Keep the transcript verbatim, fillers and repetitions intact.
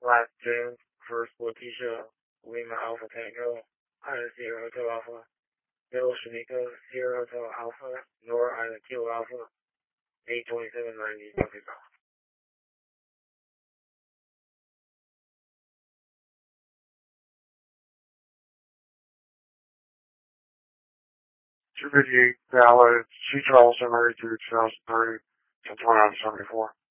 Last James, First Letitia, Lima Alpha Tango, Island Sierra Hotel Alpha, Middle Shanika, Sierra Hotel Alpha, Nora Island Kilo Alpha, eight twenty-seven ninety, copy. two fifty-eight, valid, C. Charles, January two thousand thirty, ten twenty-nine seventy-four.